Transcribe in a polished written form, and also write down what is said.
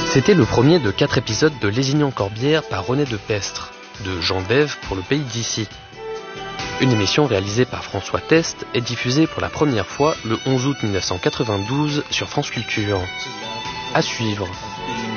C'était le premier de 4 épisodes de Lézignan-Corbière par René de Pestre, de Jean Bève pour Le Pays d'ici. Une émission réalisée par François Test et diffusée pour la première fois le 11 août 1992 sur France Culture. À suivre.